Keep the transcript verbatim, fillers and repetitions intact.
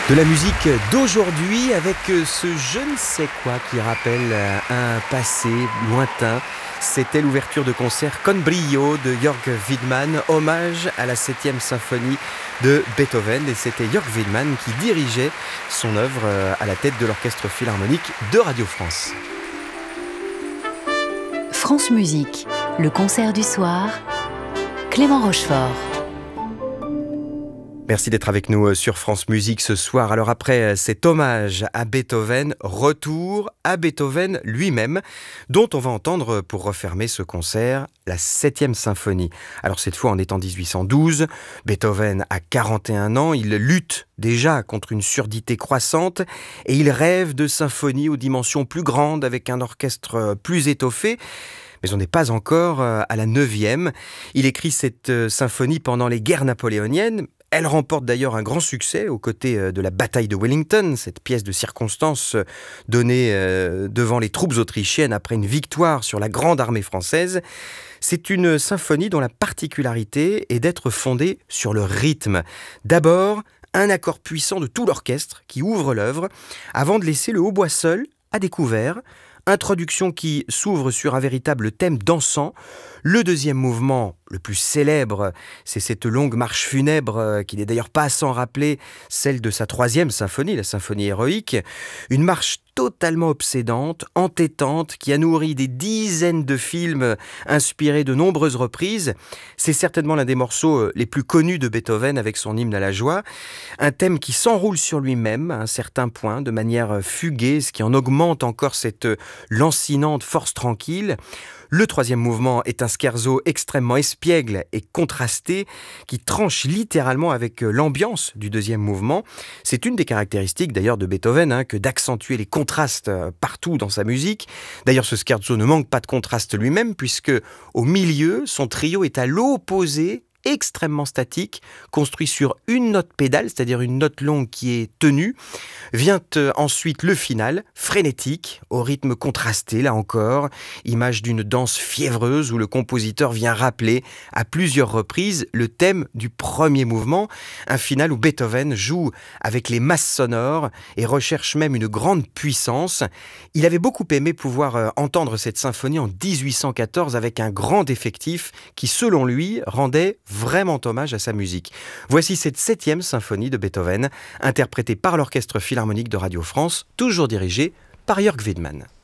De la musique d'aujourd'hui avec ce je ne sais quoi qui rappelle un passé lointain. C'était l'ouverture de concert Con Brio de Jörg Widmann, hommage à la septième symphonie de Beethoven. Et c'était Jörg Widmann qui dirigeait son œuvre à la tête de l'orchestre philharmonique de Radio France. France Musique, le concert du soir, Clément Rochefort. Merci d'être avec nous sur France Musique ce soir. Alors après cet hommage à Beethoven, retour à Beethoven lui-même, dont on va entendre pour refermer ce concert la septième symphonie. Alors cette fois on est en dix-huit cent douze, Beethoven a quarante et un ans, il lutte déjà contre une surdité croissante et il rêve de symphonies aux dimensions plus grandes avec un orchestre plus étoffé. Mais on n'est pas encore à la neuvième. Il écrit cette symphonie pendant les guerres napoléoniennes. Elle remporte d'ailleurs un grand succès aux côtés de la bataille de Wellington, cette pièce de circonstance donnée devant les troupes autrichiennes après une victoire sur la grande armée française. C'est une symphonie dont la particularité est d'être fondée sur le rythme. D'abord, un accord puissant de tout l'orchestre qui ouvre l'œuvre, avant de laisser le hautbois seul à découvert. Introduction qui s'ouvre sur un véritable thème dansant. Le deuxième mouvement, le plus célèbre, c'est cette longue marche funèbre qui n'est d'ailleurs pas sans rappeler celle de sa troisième symphonie, la symphonie héroïque. Une marche totalement obsédante, entêtante, qui a nourri des dizaines de films inspirés de nombreuses reprises. C'est certainement l'un des morceaux les plus connus de Beethoven avec son hymne à la joie. Un thème qui s'enroule sur lui-même à un certain point, de manière fuguée, qui en augmente encore cette lancinante force tranquille. Le troisième mouvement est un scherzo extrêmement espiègle et contrasté qui tranche littéralement avec l'ambiance du deuxième mouvement. C'est une des caractéristiques d'ailleurs de Beethoven hein, que d'accentuer les contrastes partout dans sa musique. D'ailleurs ce scherzo ne manque pas de contraste lui-même puisque au milieu, son trio est à l'opposé extrêmement statique, construit sur une note pédale, c'est-à-dire une note longue qui est tenue. Vient euh, ensuite le final, frénétique, au rythme contrasté, là encore, image d'une danse fiévreuse où le compositeur vient rappeler à plusieurs reprises le thème du premier mouvement, un final où Beethoven joue avec les masses sonores et recherche même une grande puissance. Il avait beaucoup aimé pouvoir euh, entendre cette symphonie en dix-huit cent quatorze avec un grand effectif qui, selon lui, rendait vraiment hommage à sa musique. Voici cette septième symphonie de Beethoven, interprétée par l'orchestre philharmonique de Radio France, toujours dirigé par Jörg Widmann.